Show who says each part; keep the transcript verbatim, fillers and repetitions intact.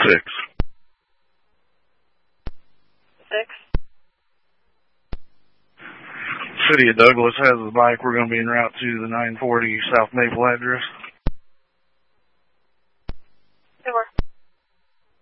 Speaker 1: Six.
Speaker 2: Six.
Speaker 1: City of Douglas has the bike. We're going to be en route to the nine forty South Maple address.